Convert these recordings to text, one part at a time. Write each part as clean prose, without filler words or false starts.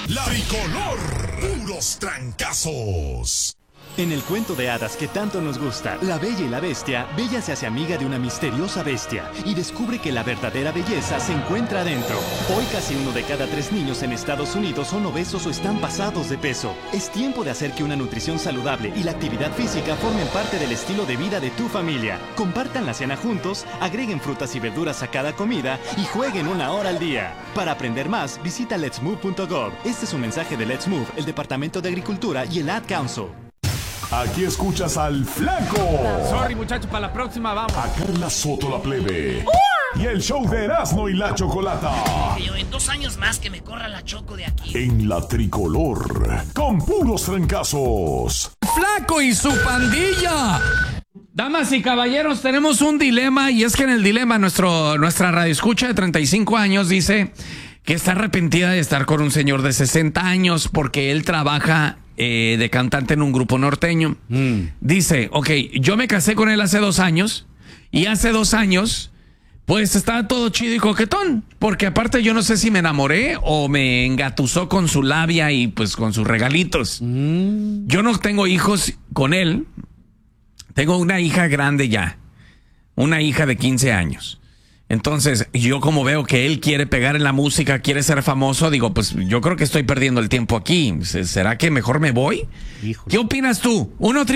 La Tricolor, puros trancazos. En el cuento de hadas que tanto nos gusta, La Bella y la Bestia, Bella se hace amiga de una misteriosa bestia y descubre que la verdadera belleza se encuentra adentro. Hoy casi 1 de cada 3 niños en Estados Unidos son obesos o están pasados de peso. Es tiempo de hacer que una nutrición saludable y la actividad física formen parte del estilo de vida de tu familia. Compartan la cena juntos, agreguen frutas y verduras a cada comida y jueguen 1 hora al día. Para aprender más, visita letsmove.gov. Este es un mensaje de Let's Move, el Departamento de Agricultura y el Ad Council. Aquí escuchas al Flaco. Sorry, muchachos, para la próxima vamos. A Carla Soto la Plebe. Y el show de Erasmo y la Chocolata. Yo en 2 años más que me corra la Choco de aquí. En la Tricolor, con puros trancazos. Flaco y su pandilla. Damas y caballeros, tenemos un dilema, y es que en el dilema nuestra radioescucha de 35 años dice que está arrepentida de estar con un señor de 60 años porque él trabaja de cantante en un grupo norteño. Dice, ok, yo me casé con él hace 2 años y hace 2 años pues estaba todo chido y coquetón, porque aparte yo no sé si me enamoré o me engatusó con su labia y pues con sus regalitos. Yo no tengo hijos con él, tengo una hija grande ya, una hija de 15 años. Entonces, yo como veo que él quiere pegar en la música, quiere ser famoso, digo, pues yo creo que estoy perdiendo el tiempo aquí. ¿Será que mejor me voy? Híjole. ¿Qué opinas tú?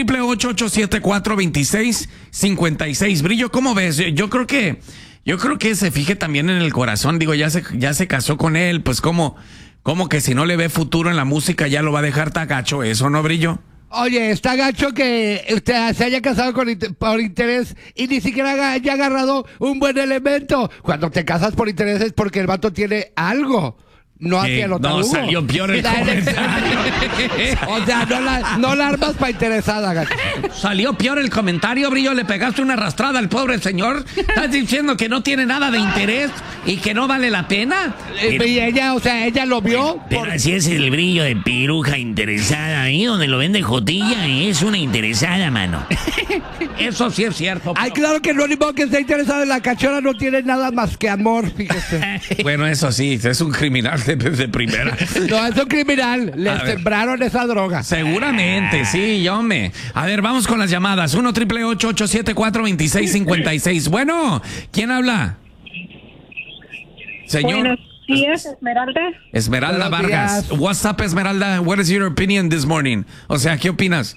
1-888-874-2656. Brillo, ¿cómo ves? Yo creo que se fije también en el corazón. Digo, ya se casó con él, pues como que si no le ve futuro en la música ya lo va a dejar tagacho, ¿eso no, Brillo? Oye, está gacho que usted se haya casado por interés y ni siquiera haya agarrado un buen elemento. Cuando te casas por interés es porque el vato tiene algo. No hacia lo tarugo. No, salió peor el comentario. O sea, no la armas para interesada, gacho. Salió peor el comentario, Brillo. Le pegaste una arrastrada al pobre señor. ¿Estás diciendo que no tiene nada de interés y que no vale la pena? Y ella, o sea, ella lo vio. Pero así es el Brillo de piruja interesada. Ahí donde lo vende Jotilla es una interesada, mano. Eso sí es cierto. Ay, claro que no, ni modo que esté interesado en la cachorra, no tiene nada más que amor, fíjese. Bueno, eso sí, es un criminal de primera. No, es un criminal. Le sembraron esa droga. Seguramente, sí, yo me. A ver, vamos con las llamadas. 1-888-874-2656. Bueno, ¿quién habla? Señor. Buenos días, Esmeralda. Esmeralda Vargas. Días. What's up, Esmeralda? What is your opinion this morning? O sea, ¿qué opinas?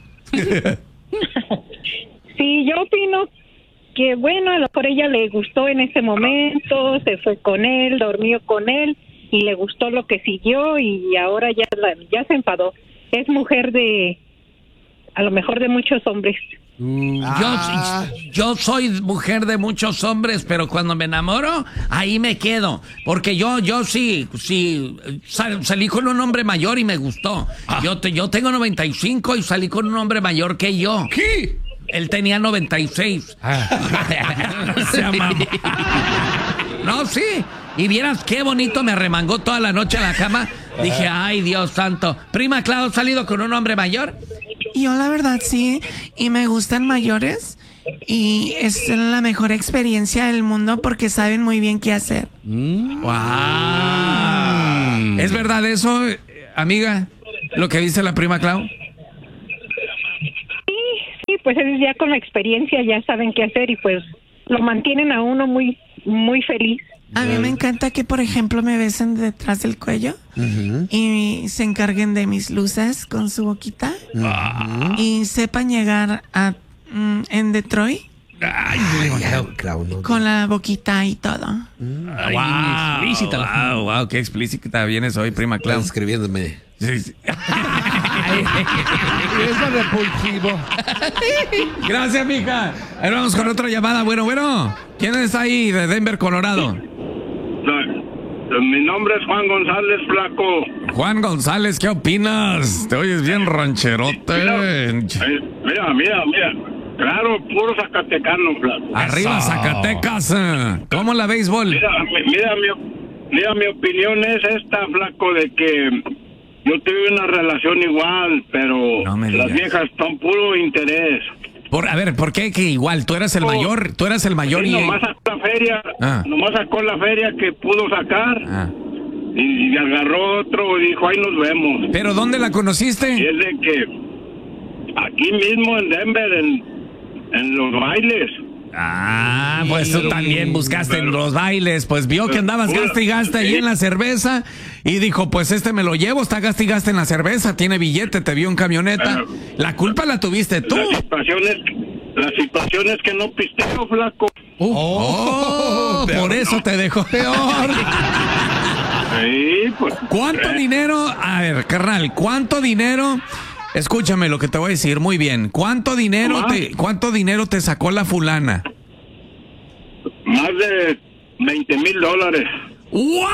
Sí, yo opino que, bueno, a lo mejor ella le gustó en ese momento, se fue con él, durmió con él y le gustó lo que siguió y ahora ya se enfadó. Es mujer a lo mejor de muchos hombres. Yo soy mujer de muchos hombres, pero cuando me enamoro, ahí me quedo. Porque yo sí, salí con un hombre mayor y me gustó. Yo tengo 95 y salí con un hombre mayor que yo. ¿Qué? Él tenía 96. Se amaba. No, sí. Y vieras qué bonito me arremangó toda la noche a la cama. Dije, ay, Dios santo. Prima Clau, ¿has salido con un hombre mayor? Yo la verdad sí, y me gustan mayores. Y es la mejor experiencia del mundo porque saben muy bien qué hacer. ¡Wow! ¿Es verdad eso, amiga? Lo que dice la prima Clau. Sí, pues ellos ya con la experiencia ya saben qué hacer y pues lo mantienen a uno muy, muy feliz. A mí me encanta que, por ejemplo, me besen detrás del cuello y se encarguen de mis luces con su boquita y sepan llegar a en Detroit con la boquita y todo. Wow, qué explícita vienes hoy, prima Clau. Estás escribiéndome. Sí. Eso es repulsivo. Gracias, mija. Ahora vamos con otra llamada. Bueno. ¿Quién está ahí de Denver, Colorado? Mi nombre es Juan González, Flaco. Juan González, ¿qué opinas? Te oyes bien rancherote. Mira. Claro, puro zacatecano, Flaco. Arriba, Zacatecas. ¿Cómo la béisbol? Mira, mi opinión es esta, Flaco, de que yo tuve una relación igual, pero las viejas son puro interés. ¿Por qué que igual? ¿Tú eras el mayor? Sí, nomás sacó la feria, nomás sacó la feria que pudo sacar. Y agarró otro y dijo, ahí nos vemos. ¿Pero dónde la conociste? Y es de que aquí mismo en Denver, en los bailes. Ah, pues tú también buscaste en los bailes, pues vio que andabas gasta y gasta ahí en la cerveza y dijo, pues me lo llevo, está gasta y gasta en la cerveza, tiene billete, te vio en camioneta. La culpa la tuviste tú. La situación es que no pisteo, flaco. Por eso te dejó. Peor. Sí, pues. ¿Cuánto dinero? A ver, carnal, ¿cuánto dinero? Escúchame lo que te voy a decir muy bien. ¿Cuánto dinero te sacó la fulana? Más de $20,000. ¡Wow!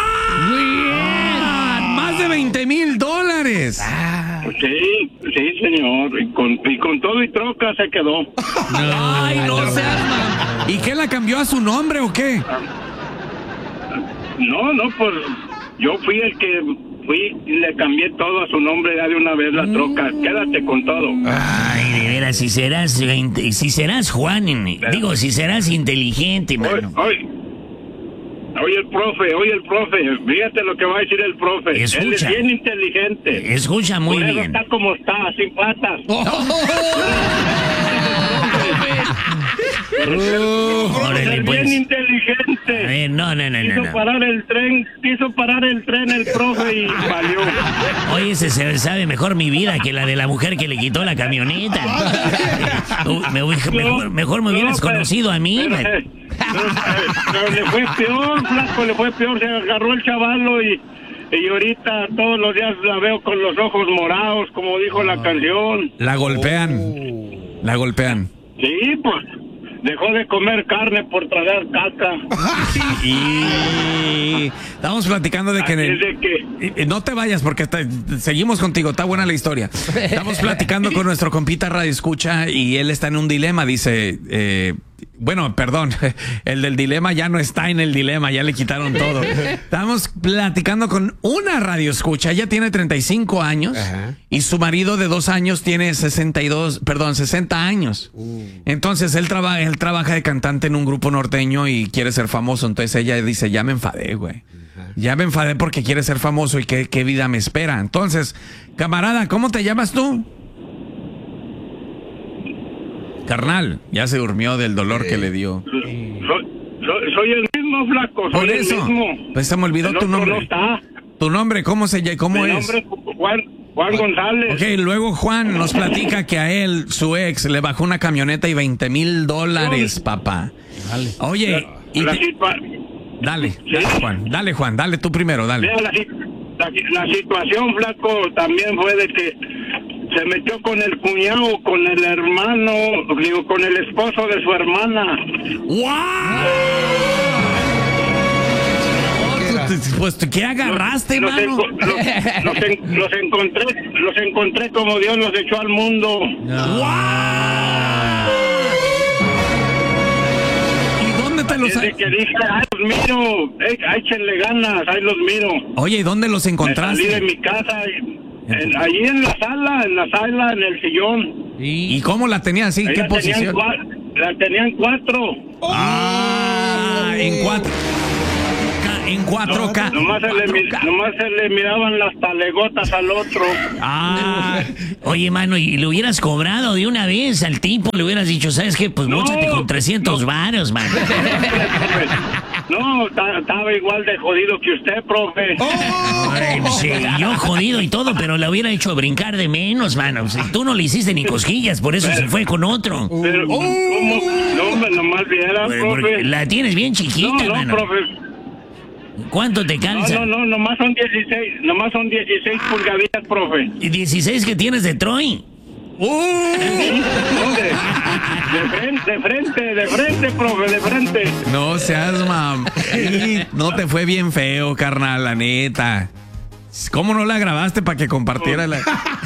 ¡Más de $20,000! Sí, señor. Y con todo y troca se quedó. ¡Ay, no se arma! ¿Y qué, la cambió a su nombre o qué? No, pues yo fui el que y le cambié todo a su nombre ya de una vez la troca. Quédate con todo. Ay, de veras, si serás Juan, si serás inteligente, mano. Oye el profe, fíjate lo que va a decir el profe. Escucha. Él es bien inteligente. Escucha muy Por eso bien. está como está, sin patas. Órale, pues. Bien inteligente. A ver, no. Quiso parar el tren el profe y valió. Oye, ese se sabe mejor mi vida que la de la mujer que le quitó la camioneta. Mejor me hubieras conocido a mí. Pero le fue peor, flaco, se agarró el chavalo y ahorita todos los días la veo con los ojos morados, como dijo la canción. La golpean. Sí, pues, dejó de comer carne por tragar caca. Y estamos platicando de que... No te vayas porque seguimos contigo, está buena la historia. Estamos platicando con nuestro compita Radio Escucha y él está en un dilema, dice... Bueno, perdón, el del dilema ya no está en el dilema, ya le quitaron todo. Estamos platicando con una radio escucha, ella tiene 35 años y su marido de 2 años tiene 60 años. Entonces él trabaja de cantante en un grupo norteño y quiere ser famoso, entonces ella dice, ya me enfadé, güey. Ya me enfadé porque quiere ser famoso y qué vida me espera. Entonces, camarada, ¿cómo te llamas tú? Carnal, ya se durmió del dolor que le dio. Soy el mismo, flaco. Soy Por eso. El mismo. Pues se me olvidó tu nombre. No está. ¿Tu nombre cómo es? Mi nombre es Juan González. Ok, luego Juan nos platica que a él, su ex, le bajó una camioneta y $20,000, papá. Dale. Oye, Dale, Juan, dale tú primero, dale. Mira, la situación, flaco, también fue de que se metió con el cuñado, con el hermano, con el esposo de su hermana. ¡Wow! Pues, ¿qué agarraste, mano? Los encontré como Dios los echó al mundo. ¡Wow! ¿Y dónde te los... Desde que dije, los miro, échenle ganas, ahí los miro. Oye, ¿y dónde los encontraste? Salí de mi casa allí en la sala, en el sillón. ¿Y cómo la tenías así? ¿Qué posición? La tenían 4. Ah, en 4. En 4K. Nomás se le miraban las talegotas al otro. Ah, oye, mano, y le hubieras cobrado de una vez al tipo, le hubieras dicho, ¿sabes qué? Pues móchate con 300 varos, mano. No, estaba igual de jodido que usted, profe. Ay, sí, yo jodido y todo, pero la hubiera hecho brincar de menos, mano. Si tú no le hiciste ni cosquillas, por eso se fue con otro. Pero, ¿cómo? No, nomás viera, profe. La tienes bien chiquita, mano. Profe. ¿Cuánto te calza? No, nomás son 16 pulgaditas, profe. ¿Y 16 que tienes de Troy? De frente, profe, de frente. No seas no te fue bien feo, carnal, la neta. ¿Cómo no la grabaste para que compartiera la...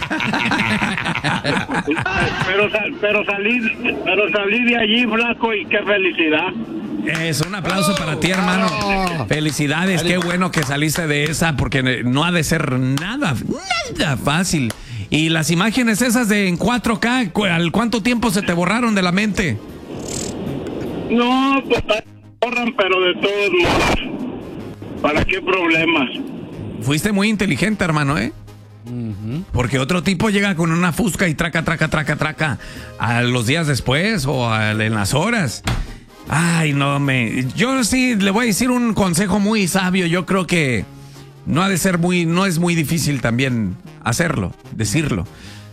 pero salí de allí, flaco, y qué felicidad. Es un aplauso para ti, hermano. Felicidades, qué bueno que saliste de esa, porque no ha de ser nada fácil. Y las imágenes esas de en 4K, ¿al cuánto tiempo se te borraron de la mente? No, pues borran, pero de todos modos. ¿Para qué problemas? fuiste muy inteligente, hermano, ¿eh? Porque otro tipo llega con una fusca y traca a los días después o en las horas. Ay, yo sí le voy a decir un consejo muy sabio. Yo creo que no es muy difícil también decirlo.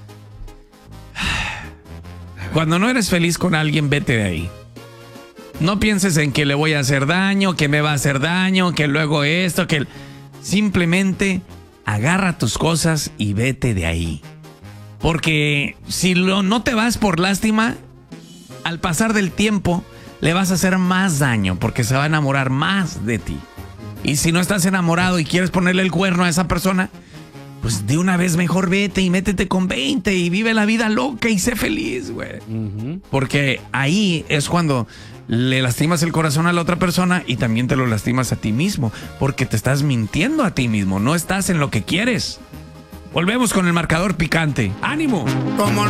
Cuando no eres feliz con alguien, vete de ahí. No pienses en que le voy a hacer daño, que me va a hacer daño, que luego esto, que... Simplemente agarra tus cosas y vete de ahí. Porque si no te vas por lástima, al pasar del tiempo le vas a hacer más daño porque se va a enamorar más de ti. Y si no estás enamorado y quieres ponerle el cuerno a esa persona, pues de una vez mejor vete y métete con 20 y vive la vida loca y sé feliz, güey. Porque ahí es cuando le lastimas el corazón a la otra persona y también te lo lastimas a ti mismo, porque te estás mintiendo a ti mismo, no estás en lo que quieres. Volvemos con el marcador picante. ¡Ánimo! Como